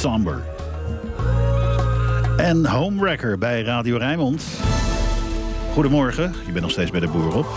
Somber. En Homewrecker bij Radio Rijnmond. Goedemorgen, je bent nog steeds bij de boer op.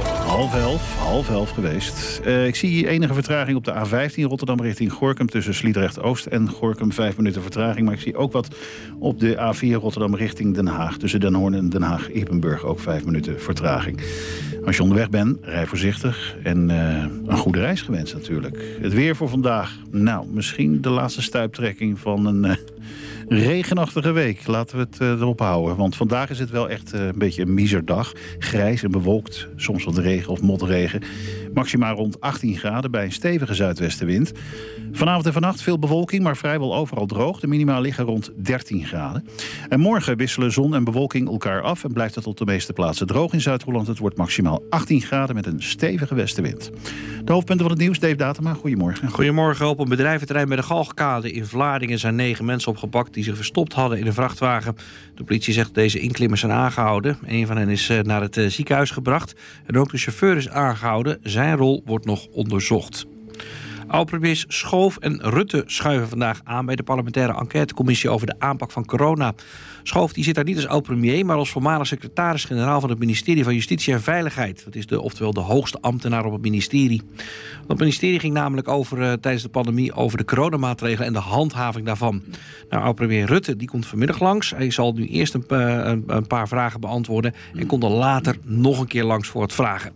10:30 geweest. Ik zie enige vertraging op de A15 Rotterdam richting Gorinchem... tussen Sliedrecht-Oost en Gorinchem, 5 minuten vertraging. Maar ik zie ook wat op de A4 Rotterdam richting Den Haag... tussen Den Hoorn en Den Haag-Ypenburg, ook 5 minuten vertraging. Als je onderweg bent, rij voorzichtig en een goede reis gewenst natuurlijk. Het weer voor vandaag, nou, misschien de laatste stuiptrekking van een... regenachtige week, laten we het erop houden. Want vandaag is het wel echt een beetje een miserdag. Grijs en bewolkt, soms wat regen of motregen. Maximaal rond 18 graden bij een stevige zuidwestenwind. Vanavond en vannacht veel bewolking, maar vrijwel overal droog. De minima liggen rond 13 graden. En morgen wisselen zon en bewolking elkaar af... en blijft het op de meeste plaatsen droog in Zuid-Holland. Het wordt maximaal 18 graden met een stevige westenwind. De hoofdpunten van het nieuws, Dave Datema, goedemorgen. Goedemorgen. Op een bedrijventerrein bij de Galgkade in Vlaardingen... zijn 9 mensen opgepakt die zich verstopt hadden in een vrachtwagen. De politie zegt dat deze inklimmers zijn aangehouden. Een van hen is naar het ziekenhuis gebracht. En ook de chauffeur is aangehouden. Zijn rol wordt nog onderzocht. Oud-premiers Schoof en Rutte schuiven vandaag aan... bij de parlementaire enquêtecommissie over de aanpak van corona. Schoof die zit daar niet als oud-premier... maar als voormalig secretaris-generaal van het ministerie van Justitie en Veiligheid. Dat is oftewel de hoogste ambtenaar op het ministerie. Het ministerie ging namelijk over tijdens de pandemie... over de coronamaatregelen en de handhaving daarvan. Nou, oud-premier Rutte die komt vanmiddag langs. Hij zal nu eerst een paar vragen beantwoorden... en komt dan later nog een keer langs voor het vragen.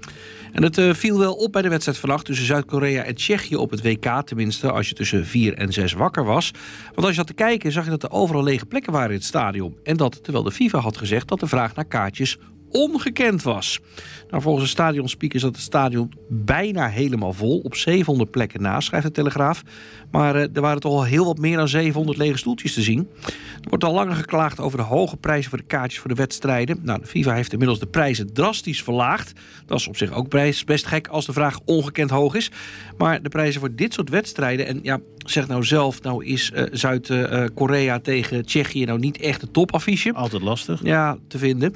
En het viel wel op bij de wedstrijd vannacht tussen Zuid-Korea en Tsjechië op het WK. Tenminste, als je tussen 4 en 6 wakker was. Want als je zat te kijken, zag je dat er overal lege plekken waren in het stadion. En dat terwijl de FIFA had gezegd dat de vraag naar kaartjes ongekend was. Nou, volgens de stadionspeaker zat het stadion bijna helemaal vol. Op 700 plekken na, schrijft de Telegraaf. Maar er waren toch al heel wat meer dan 700 lege stoeltjes te zien. Er wordt al langer geklaagd over de hoge prijzen voor de kaartjes voor de wedstrijden. Nou, de FIFA heeft inmiddels de prijzen drastisch verlaagd. Dat is op zich ook best gek als de vraag ongekend hoog is. Maar de prijzen voor dit soort wedstrijden... en ja, zeg nou zelf, nou is Zuid-Korea tegen Tsjechië nou niet echt een topaffiche. Altijd lastig. Ja, te vinden.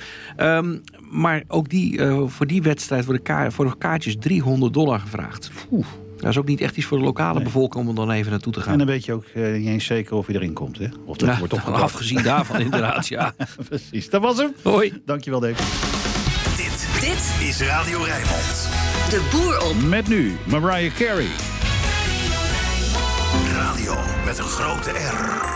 Maar ook voor die wedstrijd voor de kaartjes $300 gevraagd. Dat is ook niet echt iets voor de lokale bevolking om er dan even naartoe te gaan. En dan weet je ook niet eens zeker of je erin komt, hè? Of dat wordt toch afgezien daarvan inderdaad, ja. Precies, dat was hem. Hoi. Dankjewel, Dave. Dit is Radio Rijnmond. De boer op. Met nu Mariah Carey. Radio met een grote R.